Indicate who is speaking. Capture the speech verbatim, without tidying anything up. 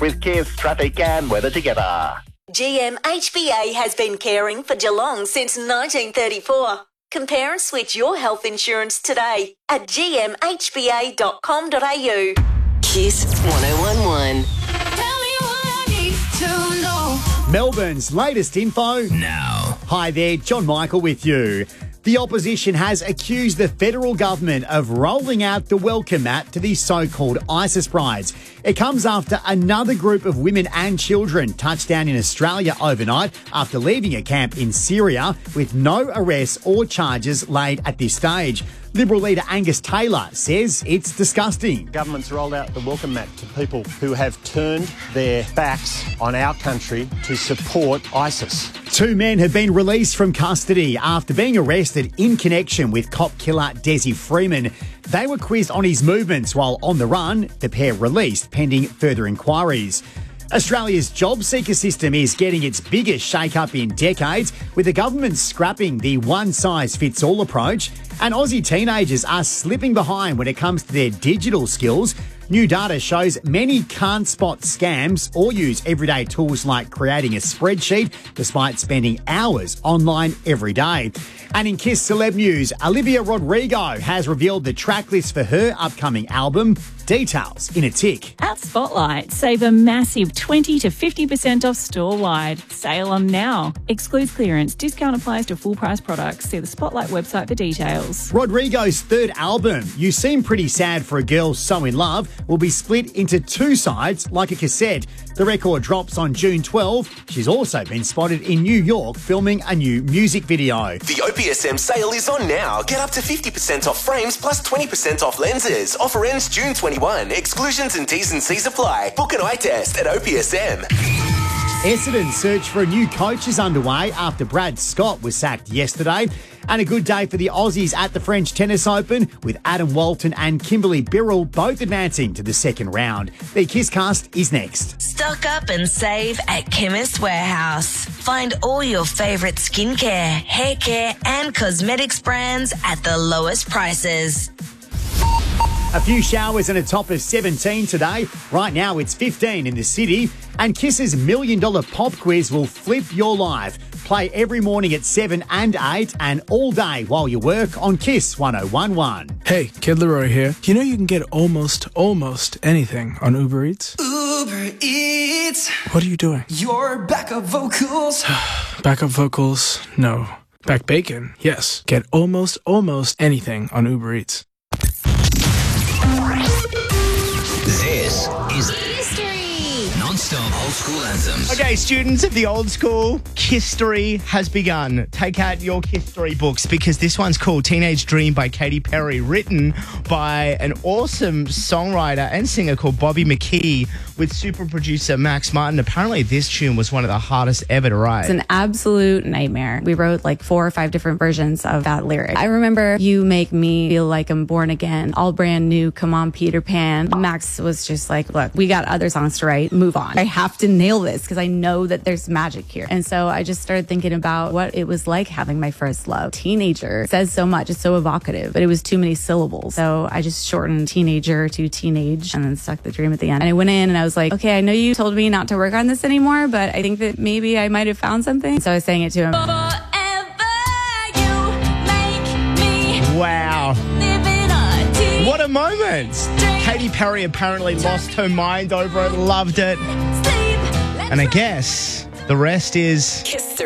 Speaker 1: with Kiss traffic and weather together.
Speaker 2: G M H B A has been caring for Geelong since nineteen thirty-four. Compare and switch your health insurance today at g m h b a dot com dot a u.
Speaker 3: Kiss one oh one one.
Speaker 4: Tell me what I need to know.
Speaker 5: Melbourne's latest info now. Hi there, John Michael with you. The opposition has accused the federal government of rolling out the welcome mat to the so-called ISIS brides. It comes after another group of women and children touched down in Australia overnight after leaving a camp in Syria with no arrests or charges laid at this stage. Liberal leader Angus Taylor says it's disgusting.
Speaker 6: Government's rolled out the welcome mat to people who have turned their backs on our country to support ISIS.
Speaker 5: Two men have been released from custody after being arrested in connection with cop killer Desi Freeman. They were quizzed on his movements while on the run. The pair released pending further inquiries. Australia's job seeker system is getting its biggest shake-up in decades, with the government scrapping the one-size-fits-all approach, and Aussie teenagers are slipping behind when it comes to their digital skills. New data shows many can't spot scams or use everyday tools like creating a spreadsheet, despite spending hours online every day. And in Kiss Celeb News, Olivia Rodrigo has revealed the track list for her upcoming album. Details in a tick.
Speaker 7: At Spotlight, save a massive twenty to fifty percent off store-wide. Sale on now. Excludes clearance. Discount applies to full-price products. See the Spotlight website for details.
Speaker 5: Rodrigo's third album, You Seem Pretty Sad for a Girl So In Love, will be split into two sides like a cassette. The record drops on June twelfth. She's also been spotted in New York filming a new music video.
Speaker 8: The O P S M sale is on now. Get up to fifty percent off frames plus twenty percent off lenses. Offer ends June twenty-first. Exclusions and T's and C's apply. Book an eye test at O P S M.
Speaker 5: Essendon's search for a new coach is underway after Brad Scott was sacked yesterday. And a good day for the Aussies at the French Tennis Open, with Adam Walton and Kimberly Birrell both advancing to the second round. The Kisscast is next.
Speaker 3: Stock up and save at Chemist Warehouse. Find all your favourite skincare, hair care and cosmetics brands at the lowest prices.
Speaker 5: A few showers and a top of seventeen today. Right now it's fifteen in the city. And Kiss's Million Dollar Pop Quiz will flip your life. Play every morning at seven and eight and all day while you work on Kiss one oh one one.
Speaker 9: Hey, Kid Leroy here. You know you can get almost, almost anything on Uber Eats?
Speaker 10: Uber Eats.
Speaker 9: What are you doing?
Speaker 10: Your backup vocals.
Speaker 9: Backup vocals? No. Back bacon? Yes. Get almost, almost anything on Uber Eats.
Speaker 11: This is History. Non-stop old school anthems.
Speaker 12: Okay, students of the old school, History has begun. Take out your History books because this one's called Teenage Dream by Katy Perry, written by an awesome songwriter and singer called Bobby McKee with super producer Max Martin. Apparently this tune was one of the hardest ever to write.
Speaker 13: It's an absolute nightmare. We wrote like four or five different versions of that lyric. I remember You Make Me Feel Like I'm Born Again, all brand new, Come On Peter Pan. Max was just like, look, we got other songs to write, move on. I have to nail this because I know that there's magic here. And so I just started thinking about what it was like having my first love. Teenager says so much, it's so evocative, but it was too many syllables. So I just shortened teenager to teenage and then stuck the dream at the end. And I went in and I was like, okay, I know you told me not to work on this anymore, but I think that maybe I might have found something. So I was saying it to him.
Speaker 12: Wow. What a moment. Katy Perry apparently lost her mind over it, loved it. And I guess the rest is...